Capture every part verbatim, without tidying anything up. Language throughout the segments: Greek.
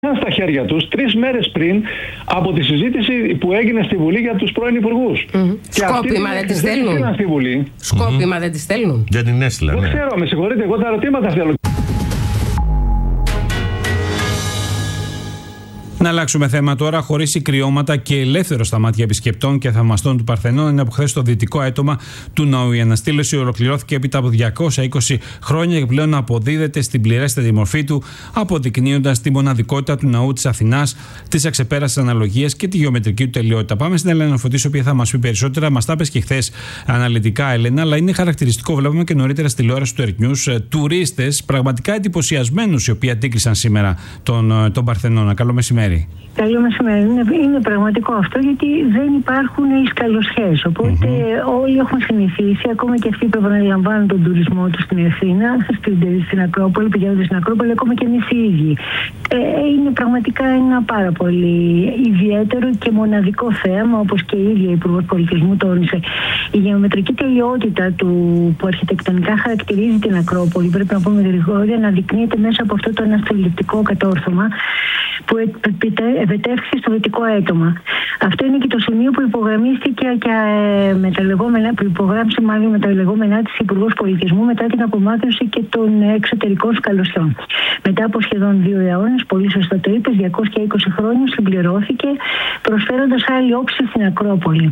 στα χέρια τους τρεις μέρες πριν από τη συζήτηση που έγινε στη Βουλή για τους πρώην υπουργούς. Mm-hmm. Σκόπιμα δεν τη στέλνουν. Στη Βουλή. Σκόπιμα mm-hmm. δεν τη στέλνουν. Δεν την έστειλαν. Δεν ναι. ξέρω, με συγχωρείτε, εγώ τα ερωτήματα αυτά. Να αλλάξουμε θέμα τώρα. Χωρίς κρυώματα και ελεύθερο στα μάτια επισκεπτών και θαυμαστών του Παρθενώνα, είναι από χθες το δυτικό αίτωμα του ναού. Η αναστήλωση ολοκληρώθηκε έπειτα από διακόσια είκοσι χρόνια και πλέον αποδίδεται στην πληρέστερη μορφή του, αποδεικνύοντας τη μοναδικότητα του ναού της Αθηνάς, τις αξεπέραστες αναλογίες και τη γεωμετρική του τελειότητα. Πάμε στην Έλενα Φωτίση, η οποία θα μας πει περισσότερα. Μας τα είπες και χθες αναλυτικά, Έλενα, αλλά είναι χαρακτηριστικό, βλέπουμε και νωρίτερα στη τηλεόραση του Earth News, τουρίστες πραγματικά εντυπωσιασμένους, οι οποίοι αντίκρισαν σήμερα τον, τον Παρθενώνα. Καλό μεσημέρι. Καλό μεσημέρι. Είναι, είναι πραγματικό αυτό, γιατί δεν υπάρχουν οι σκαλοσιές. Οπότε mm-hmm. όλοι έχουν συνηθίσει, ακόμα και αυτοί που επαναλαμβάνουν τον τουρισμό του στην Αθήνα, στην, στην Ακρόπολη, πηγαίνοντας στην Ακρόπολη, ακόμα και εμείς οι ίδιοι. Ε, είναι πραγματικά ένα πάρα πολύ ιδιαίτερο και μοναδικό θέαμα, όπως και η ίδια η Υπουργός Πολιτισμού τόνισε. Η γεωμετρική τελειότητα του, που αρχιτεκτονικά χαρακτηρίζει την Ακρόπολη, πρέπει να πούμε γρήγορα, να δεικνύεται μέσα από αυτό το αναστηλεπτικό κατόρθωμα που επετεύχθη στο δυτικό έτομα. Αυτό είναι και το σημείο που υπογραμμίστηκε και με τα λεγόμενα, που υπογράμμισε μάλλον με τα λεγόμενά της Υπουργός Πολιτισμού μετά την απομάκρυνση και των εξωτερικών σκαλωσιών. Μετά από σχεδόν δύο αιώνες, πολύ σωστά το είπες, διακόσια είκοσι χρόνια συμπληρώθηκε, προσφέροντας άλλη όψη στην Ακρόπολη.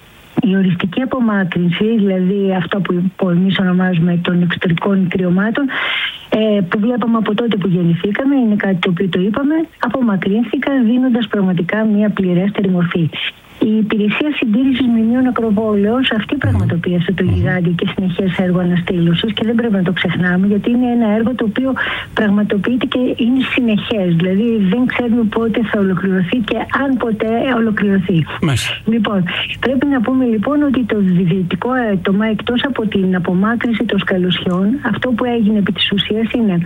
Η οριστική απομάκρυνση, δηλαδή αυτό που εμείς ονομάζουμε των εξωτερικών κρυωμάτων, ε, που βλέπαμε από τότε που γεννηθήκαμε, είναι κάτι το οποίο το είπαμε, απομακρύνθηκαν δίνοντας πραγματικά μια πληρέστερη μορφή. Η υπηρεσία συντήρησης μνημείων Ακροπόλεως αυτή πραγματοποίησε το γιγάντιο και συνεχές έργο αναστήλωσης και δεν πρέπει να το ξεχνάμε, γιατί είναι ένα έργο το οποίο πραγματοποιείται και είναι συνεχές. Δηλαδή δεν ξέρουμε πότε θα ολοκληρωθεί και αν ποτέ ολοκληρωθεί. Μάλιστα. Λοιπόν, πρέπει να πούμε λοιπόν ότι το δυτικό έτομα, εκτός από την απομάκρυνση των σκαλωσιών, αυτό που έγινε επί της ουσίας είναι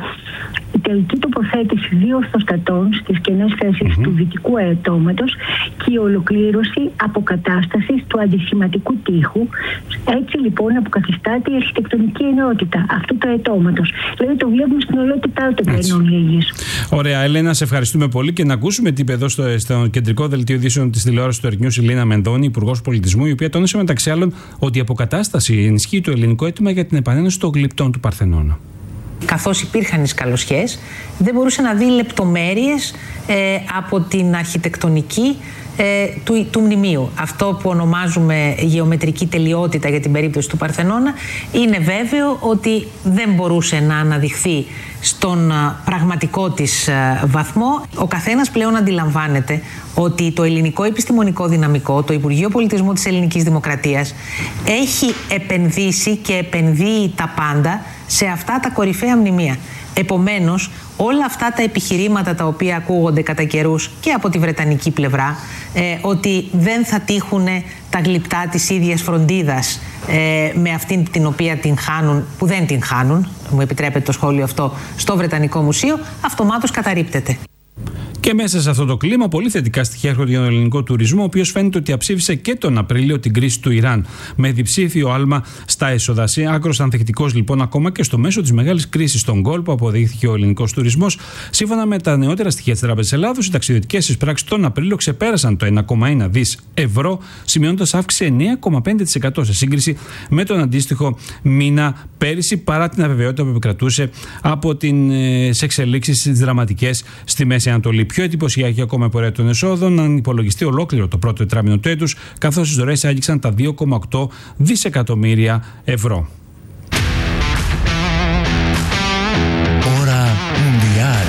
η τελική τοποθέτηση δύο ορθοστατών στις κενές θέσεις mm-hmm. του δυτικού ατώματος και η ολοκλήρωση αποκατάστασης του αντισηματικού τείχου. Έτσι λοιπόν αποκαθιστάται η αρχιτεκτονική ενότητα αυτού του ατώματος. Δηλαδή το βλέπουμε στην ολότητά του πλέον λίγης. Ωραία, Έλενα, σε ευχαριστούμε πολύ και να ακούσουμε τι είπε εδώ στο, στο κεντρικό δελτίο ειδήσεων της τηλεόρασης του Earth News η Λίνα Μενδώνη, Υπουργός Πολιτισμού, η οποία τόνισε μεταξύ άλλων ότι η αποκατάσταση ενισχύει το ελληνικό αίτημα για την επανένωση των γλυπτών του Παρθενώνα. Καθώς υπήρχαν οι σκαλωσιές, δεν μπορούσε να δει λεπτομέρειες ε, από την αρχιτεκτονική ε, του, του μνημείου. Αυτό που ονομάζουμε γεωμετρική τελειότητα για την περίπτωση του Παρθενώνα, είναι βέβαιο ότι δεν μπορούσε να αναδειχθεί στον πραγματικό της βαθμό. Ο καθένας πλέον αντιλαμβάνεται ότι το ελληνικό επιστημονικό δυναμικό, το Υπουργείο Πολιτισμού της Ελληνικής Δημοκρατίας, έχει επενδύσει και επενδύει τα πάντα σε αυτά τα κορυφαία μνημεία. Επομένως, όλα αυτά τα επιχειρήματα τα οποία ακούγονται κατά καιρούς και από τη βρετανική πλευρά, ε, ότι δεν θα τύχουν τα γλυπτά της ίδιας φροντίδας ε, με αυτήν την οποία την χάνουν, που δεν την χάνουν, μου επιτρέπετε το σχόλιο αυτό, στο Βρετανικό Μουσείο, αυτομάτως καταρρίπτεται. Και μέσα σε αυτό το κλίμα, πολύ θετικά στοιχεία έρχονται για τον ελληνικό τουρισμό, ο οποίος φαίνεται ότι αψήφισε και τον Απρίλιο την κρίση του Ιράν, με διψήφιο άλμα στα έσοδα. Άκρος ανθεκτικός λοιπόν, ακόμα και στο μέσο της μεγάλης κρίσης στον κόλπο, αποδείχθηκε ο ελληνικός τουρισμός. Σύμφωνα με τα νεότερα στοιχεία της Τράπεζας Ελλάδος, οι ταξιδιωτικές εισπράξεις τον Απρίλιο ξεπέρασαν το ένα κόμμα ένα δισεκατομμύρια ευρώ, σημειώνοντας αύξηση εννέα κόμμα πέντε τοις εκατό σε σύγκριση με τον αντίστοιχο μήνα πέρυσι, παρά την αβεβαιότητα που επικρατούσε από τις εξελίξεις τις δραματικές στη Μέση Ανατολή. Πιο εντυπωσιακή ακόμα η πορεία των εσόδων, αν υπολογιστεί ολόκληρο το πρώτο τετράμινο του έτους, καθώς οι δωρεές άγγιξαν τα δύο κόμμα οκτώ δισεκατομμύρια ευρώ. Ώρα Μουντιάλ.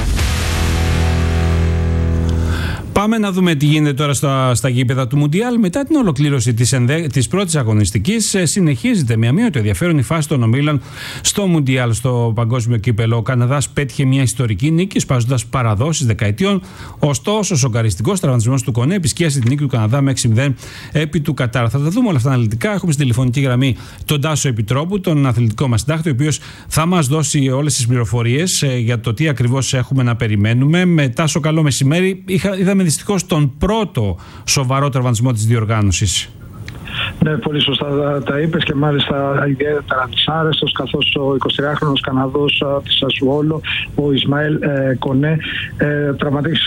Πάμε να δούμε τι γίνεται τώρα στα, στα γήπεδα του Μουντιάλ. Μετά την ολοκλήρωση της, ενδε, της πρώτης αγωνιστικής, συνεχίζεται με αμύωτο ενδιαφέρον η φάση των ομίλων στο Μουντιάλ, στο παγκόσμιο κύπελο. Ο Καναδάς πέτυχε μια ιστορική νίκη, σπάζοντας παραδόσεις δεκαετιών. Ωστόσο, ο σοκαριστικός τραυματισμός του Κονέ επισκίασε την νίκη του Καναδά με έξι μηδέν επί του Κατάρ. Θα τα δούμε όλα αυτά αναλυτικά. Έχουμε στην τηλεφωνική γραμμή τον Τάσο Επιτρόπου, τον αθλητικό μας συντάκτη, ο οποίος θα μας δώσει όλες τις πληροφορίες για το τι ακριβώς έχουμε να περιμένουμε. Με Τάσο, καλό μεσημέρι. Είχα, είδαμε δυστυχώς τον πρώτο σοβαρό τραυματισμό της διοργάνωσης. Ναι, πολύ σωστά τα, τα είπες και μάλιστα ιδιαίτερα δυσάρεστος, καθώς ο εικοσιτριάχρονος Καναδός της Σασουόλο, ο Ισμαήλ ε, Κονέ, ε, τραυματίστηκε